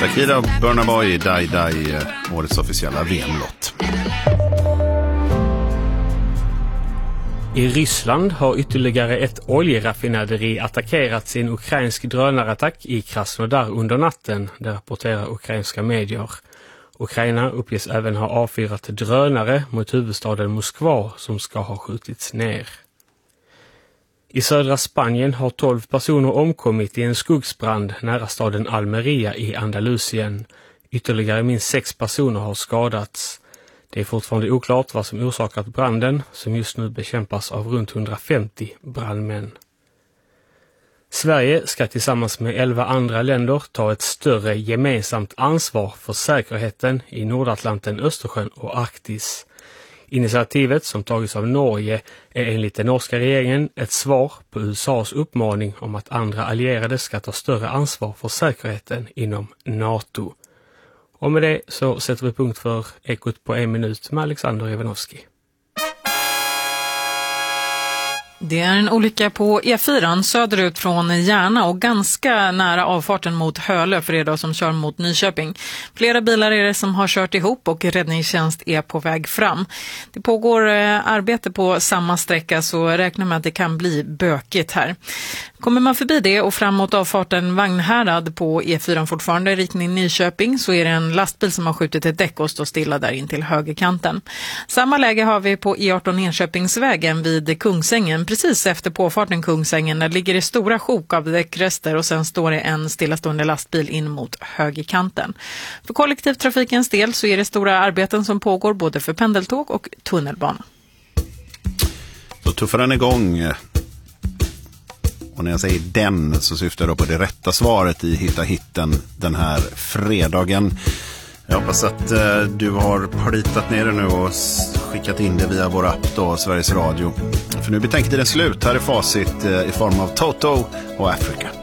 Shakira och Burna Boy, Die Die, årets officiella VM-låt. I Ryssland har ytterligare ett oljeraffinaderi attackerats i en ukrainsk drönarattack i Krasnodar under natten, det rapporterar ukrainska medier. Ukraina uppges även ha avfyrat drönare mot huvudstaden Moskva som ska ha skjutits ner. I södra Spanien har 12 personer omkommit i en skogsbrand nära staden Almeria i Andalusien. Ytterligare minst 6 personer har skadats. Det är fortfarande oklart vad som orsakat branden, som just nu bekämpas av runt 150 brandmän. Sverige ska tillsammans med 11 andra länder ta ett större gemensamt ansvar för säkerheten i Nordatlanten, Östersjön och Arktis. Initiativet, som tagits av Norge, är enligt den norska regeringen ett svar på USAs uppmaning om att andra allierade ska ta större ansvar för säkerheten inom NATO. Och med det så sätter vi punkt för Ekot på 1 minut med Alexander Ivanovski. Det är en olycka på E4 söderut från Järna och ganska nära avfarten mot Hölö för er som kör mot Nyköping. Flera bilar är det som har kört ihop och räddningstjänst är på väg fram. Det pågår arbete på samma sträcka, så räkna med att det kan bli bökigt här. Kommer man förbi det och framåt avfarten Vagnhärad på E4 fortfarande i riktning Nyköping, så är det en lastbil som har skjutit ett däck och står stilla där in till högerkanten. Samma läge har vi på E18 Enköpingsvägen vid Kungsängen. Precis efter påfarten Kungsängen, där ligger det stora sjok av däckrester och sen står det en stillastående lastbil in mot högerkanten. För kollektivtrafikens del så är det stora arbeten som pågår både för pendeltåg och tunnelbana. Så tuffar den igång. Och när jag säger den så syftar jag på det rätta svaret i Hitta hitten den här fredagen. Jag hoppas att du har plitat ner det nu och skickat in det via vår app då, Sveriges Radio. För nu blir tänktiden slut. Här är facit i form av Toto och Africa.